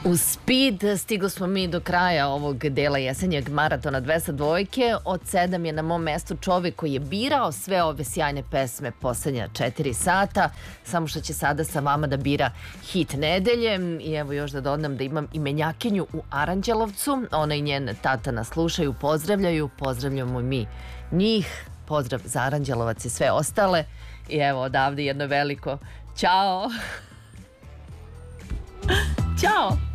U Speed stigo smo mi do kraja ovog dela jesenjeg maratona 202. Od 7 je na mom mestu čovjek koji je birao sve ove sjajne pesme poslednja 4 sata, samo što će sada sa vama da bira hit nedelje. I evo još da dodam da imam i menjakinju u Aranđelovcu, ona i njen tata nas slušaju, pozdravljamo mi njih, pozdrav za Aranđelovac i sve ostale. I evo odavde jedno veliko ćao. Ćao!